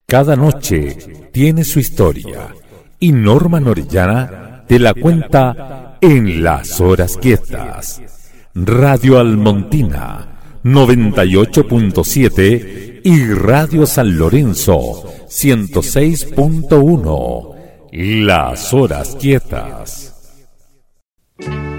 Cada noche tiene su historia y Norma Orellana te la cuenta en Las Horas Quietas. Radio Almontina 98.7 y Radio San Lorenzo 106.1. Las Horas Quietas.